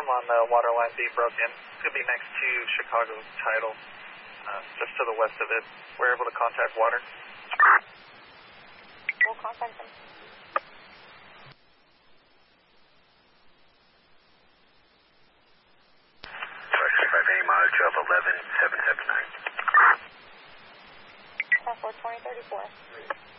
confirm on the water line being broken. It's going to be next to Chicago Tidal, just to the west of it. We're able to contact water. We'll contact them. Mileage of 11779. 42034.